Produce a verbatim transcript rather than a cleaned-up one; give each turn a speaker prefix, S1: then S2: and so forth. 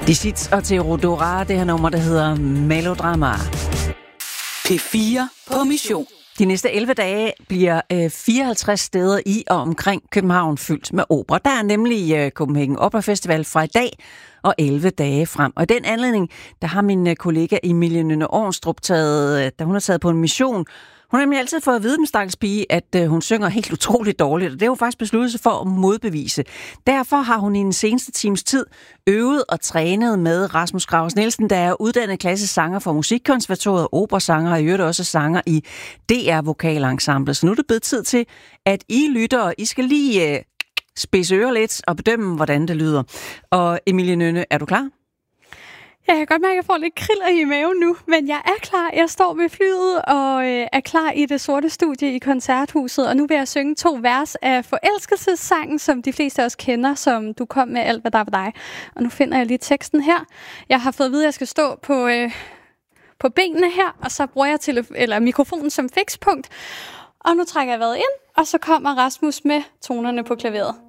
S1: Dizit og Theodora, det her nummer, der hedder Melodrama.
S2: P fire på mission.
S1: De næste elleve dage bliver øh, fireoghalvtreds steder i og omkring København fyldt med opera. Der er nemlig øh, Copenhagen Opera Festival fra i dag og elleve dage frem. Og i den anledning, der har min øh, kollega Emilie Nynne Ornstrup taget, øh, da hun har taget på en mission. Hun har nemlig altid fået at vide, den stakkels pige, at øh, hun synger helt utroligt dårligt, og det er jo faktisk besluttet sig for at modbevise. Derfor har hun i den seneste times tid øvet og trænet med Rasmus Gravers Nielsen, der er uddannet klassesanger fra Musikkonservatoriet, operasanger og i øvrigt også sanger i D R Vokalensemble. Så nu er det blevet tid til, at I lyttere, I skal lige øh, spidse ører lidt og bedømme, hvordan det lyder. Og Emilie Nynne, er du klar?
S3: Jeg kan godt mærke, at jeg får lidt kriller i maven nu, men jeg er klar. Jeg står ved flyet og øh, er klar i det sorte studie i Koncerthuset, og nu vil jeg synge to vers af forelskelsessangen, som de fleste af os kender, som Du kom med alt, hvad der var dig. Og nu finder jeg lige teksten her. Jeg har fået at vide, at jeg skal stå på, øh, på benene her, og så bruger jeg telef- eller mikrofonen som fikspunkt. Og nu trækker jeg vejret ind, og så kommer Rasmus med tonerne på klaveret.